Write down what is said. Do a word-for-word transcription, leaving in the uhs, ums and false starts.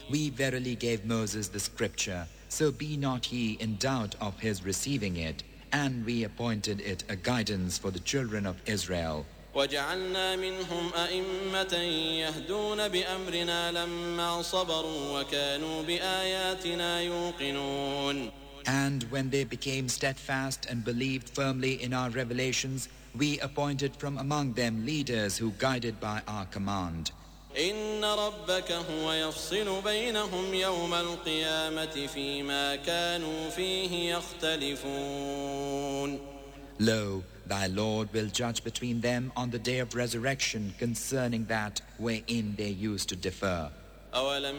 We verily gave Moses the scripture, so be not ye in doubt of his receiving it, and we appointed it a guidance for the children of Israel. وجعلنا منهم أئمة يهدون بأمرنا لما صبروا وكانوا بآياتنا يوقنون. And when they became steadfast and believed firmly in our revelations, we appointed from among them leaders who guided by our command. إن ربك هو يفصل بينهم يوم القيامة فيما كانوا فيه يختلفون. Lo, thy Lord will judge between them on the day of resurrection concerning that wherein they used to differ. أولم